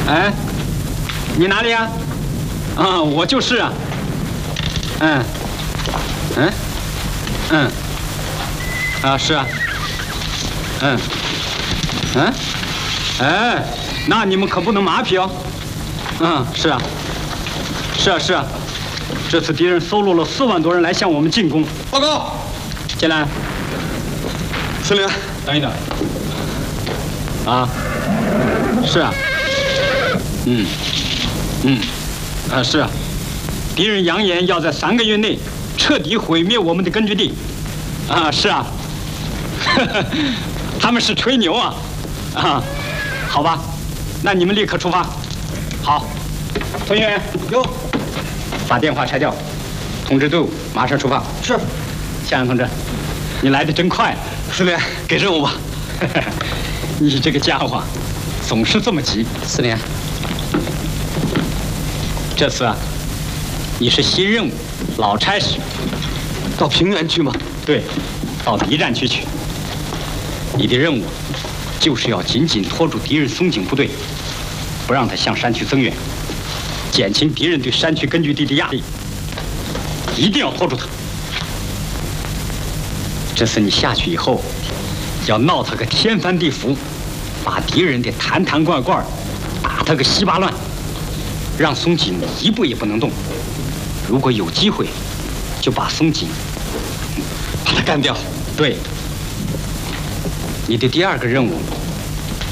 哎，你哪里啊？啊，我就是啊。是啊。哎，那你们可不能马屁哦。是啊。是啊。这次敌人搜罗了4万多人来向我们进攻。 报告， 进来。 司令， 等一等。是啊。是啊。敌人扬言要在3个月内彻底毁灭我们的根据地。是啊。他们是吹牛啊。好吧，那你们立刻出发。好，同学员有， 把电话拆掉，通知队伍马上出发。 是。 向阳同志，你来的真快。 司令，给任务吧。 你这个家伙，总是这么急。 司令， 这次你是新任务，老差事。 到平原去吗？ 对，到敌占区去。你的任务就是要紧紧拖住敌人松井部队，不让他向山区增援，减轻敌人对山区根据地的压力。一定要拖住他。这次你下去以后，要闹他个天翻地覆，把敌人的坛坛罐罐打他个稀巴烂，让松井一步也不能动。如果有机会，就把松井把他干掉。 对。你的第2个任务